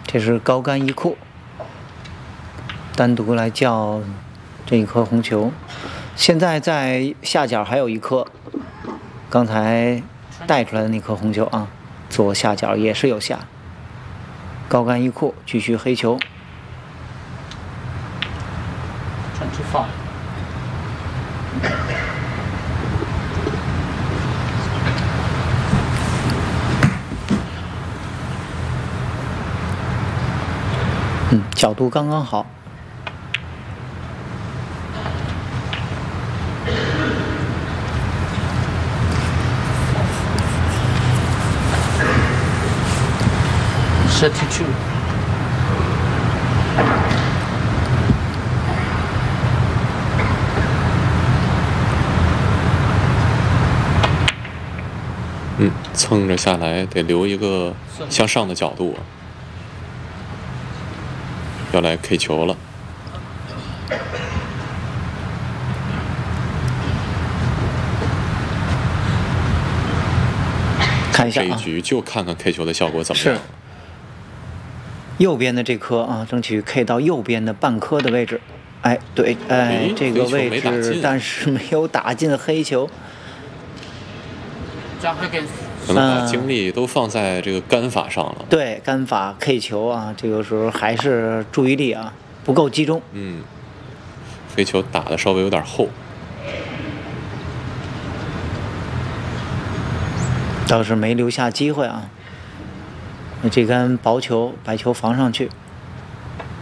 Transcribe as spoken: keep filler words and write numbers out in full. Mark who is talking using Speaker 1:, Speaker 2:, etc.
Speaker 1: 这是高杆一库，单独来叫这一颗红球。现在在下角还有一颗，刚才带出来的那颗红球啊，左下角也是有下。高杆一库，继续黑球。
Speaker 2: 转出放。
Speaker 1: 嗯，角度刚刚好。
Speaker 2: thirty-two。
Speaker 3: 嗯，蹭着下来得留一个向上的角度。要来 K 球了，
Speaker 1: 看一下啊，
Speaker 3: 这一局就看看 K 球的效果怎么样。
Speaker 1: 是右边的这颗啊，争取 K 到右边的半颗的位置。哎，对，哎，这个位置，但是没有打进黑球。
Speaker 3: 可能把精力都放在这个杆法上了。
Speaker 1: 对，杆法 K 球啊，这个时候还是注意力啊不够集中。
Speaker 3: 嗯，飞球打的稍微有点厚，
Speaker 1: 倒是没留下机会啊。那这杆薄球，白球防上去。